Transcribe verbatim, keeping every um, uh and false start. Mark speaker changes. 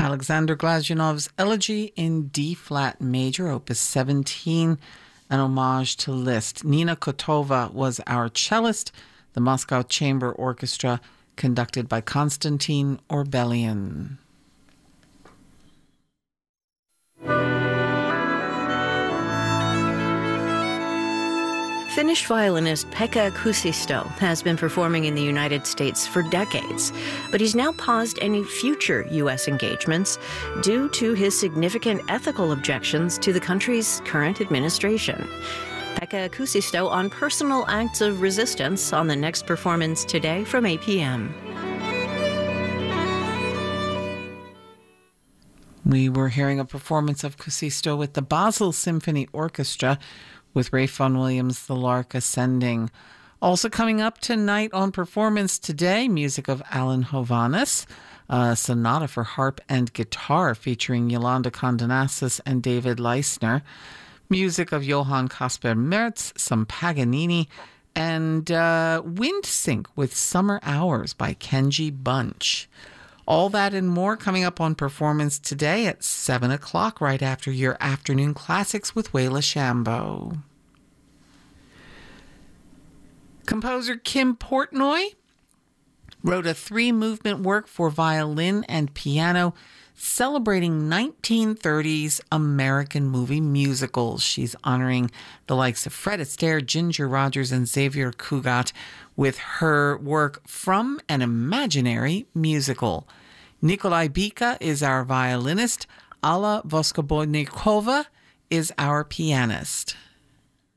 Speaker 1: Alexander Glazyanov's Elegy in D-flat major, opus seventeen, an homage to Liszt. Nina Kotova was our cellist. The Moscow Chamber Orchestra, conducted by Konstantin Orbelian.
Speaker 2: Finnish violinist Pekka Kuusisto has been performing in the United States for decades, but he's now paused any future U S engagements due to his significant ethical objections to the country's current administration. Pekka Kuusisto on personal acts of resistance on the next performance today from eight p.m.
Speaker 1: We were hearing a performance of Kuusisto with the Basel Symphony Orchestra, with Ralph Vaughan Williams' The Lark Ascending. Also coming up tonight on Performance Today, music of Alan Hovhaness, a sonata for harp and guitar featuring Yolanda Condonasis and David Leisner, music of Johann Caspar Merz, some Paganini, and uh, Wind Sync with Summer Hours by Kenji Bunch. All that and more coming up on Performance Today at seven o'clock, right after your afternoon classics with Wayla Shambo. Composer Kim Portnoy wrote a three-movement work for violin and piano celebrating nineteen thirties American movie musicals. She's honoring the likes of Fred Astaire, Ginger Rogers, and Xavier Cugat with her work From an Imaginary Musical. Nikolai Bika is our violinist. Alla Voskobonikova is our pianist.